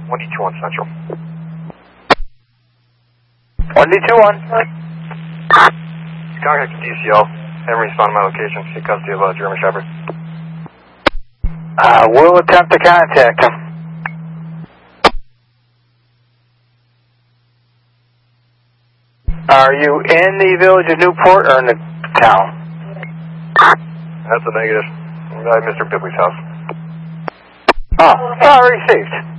1D21 Central. 1D21. Contact DCL. Haven't responded to my location. Take custody of German Shepherd. We'll attempt to contact him. Are you in the village of Newport or in the town? That's a negative. I'm at Mr. Bibley's house. Oh, received.